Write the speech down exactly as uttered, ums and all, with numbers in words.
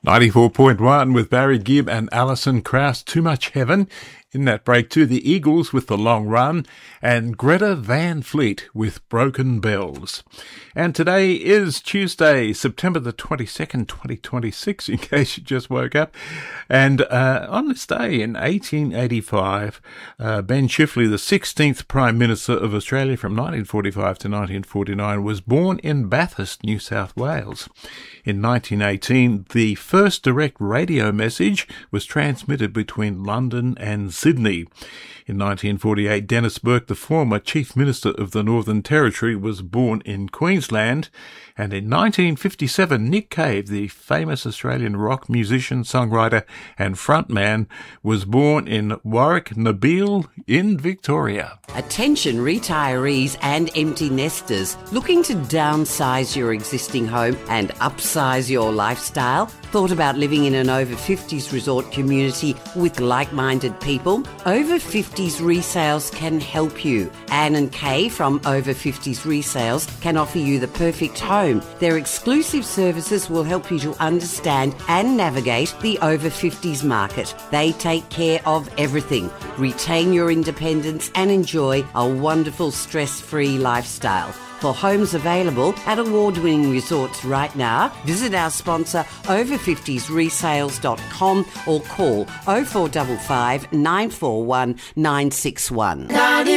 ninety-four point one with Barry Gibb and Alison Krauss, Too Much Heaven. In that break too, the Eagles with The Long Run and Greta Van Fleet with Broken Bells. And today is Tuesday, September the twenty-second, twenty twenty-six, in case you just woke up. And uh, on this day in eighteen eighty-five, uh, Ben Chifley, the sixteenth Prime Minister of Australia from nineteen forty-five to nineteen forty-nine, was born in Bathurst, New South Wales. In nineteen eighteen, the first direct radio message was transmitted between London and Sydney. In nineteen forty-eight, Dennis Burke, the former Chief Minister of the Northern Territory, was born in Queensland. And in nineteen fifty-seven, Nick Cave, the famous Australian rock musician, songwriter and frontman, was born in Warwick Nabil in Victoria. Attention retirees and empty nesters looking to downsize your existing home and upsize your lifestyle? Thought about living in an over fifties resort community with like-minded people? Over fifties Resales can help you. Anne and Kay from Over fifties Resales can offer you the perfect home. Their exclusive services will help you to understand and navigate the over fifties market. They take care of everything. Retain your independence and enjoy a wonderful stress-free lifestyle. For homes available at award-winning resorts right now, visit our sponsor over fifties resales dot com or call oh four five five, nine four one, nine six one.